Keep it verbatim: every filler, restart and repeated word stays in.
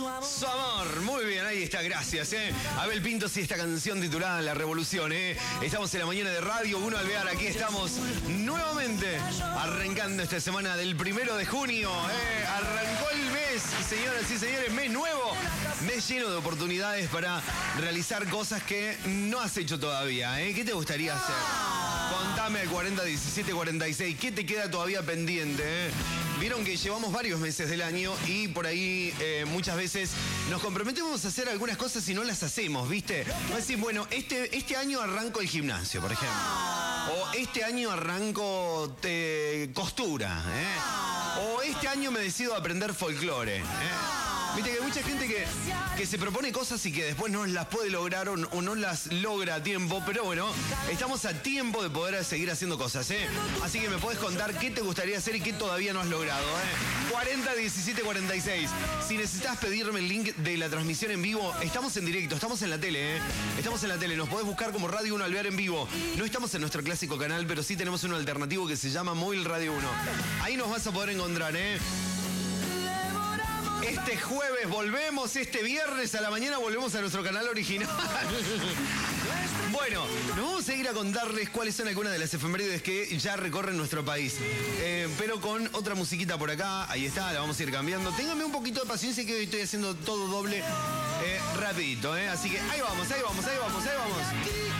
su amor. Su amor, muy bien, ahí está, gracias, eh. Abel Pintos y esta canción titulada La Revolución, eh. Estamos en la mañana de Radio Uno Alvear, aquí estamos nuevamente arrancando esta semana del primero de junio, eh. Arrancó el mes, señoras y señores, mes nuevo, mes lleno de oportunidades para realizar cosas que no has hecho todavía, eh. ¿Qué te gustaría hacer? Contame al cuarenta diecisiete cuarenta y seis, ¿qué te queda todavía pendiente, eh? Vieron que llevamos varios meses del año y por ahí eh, muchas veces nos comprometemos a hacer algunas cosas y no las hacemos, ¿viste? No decir, bueno, este, este año arranco el gimnasio, por ejemplo. O este año arranco eh, costura, ¿eh? O este año me decido aprender folclore, ¿eh? Viste que hay mucha gente que, que se propone cosas y que después no las puede lograr o, o no las logra a tiempo, pero bueno, estamos a tiempo de poder seguir haciendo cosas, ¿eh? Así que me podés contar qué te gustaría hacer y qué todavía no has logrado, ¿eh? cuarenta diecisiete cuarenta y seis. Si necesitas pedirme el link de la transmisión en vivo, estamos en directo, estamos en la tele, ¿eh? Estamos en la tele, nos podés buscar como Radio Uno Alvear en vivo. No estamos en nuestro clásico canal, pero sí tenemos uno alternativo que se llama Móvil Radio Uno. Ahí nos vas a poder encontrar, ¿eh? Este jueves volvemos, este viernes a la mañana volvemos a nuestro canal original. Bueno, nos vamos a ir a contarles cuáles son algunas de las efemérides que ya recorren nuestro país. Eh, pero con otra musiquita por acá, ahí está, la vamos a ir cambiando. Ténganme un poquito de paciencia que hoy estoy haciendo todo doble, eh, rapidito, eh. Así que ahí vamos, ahí vamos, ahí vamos, ahí vamos.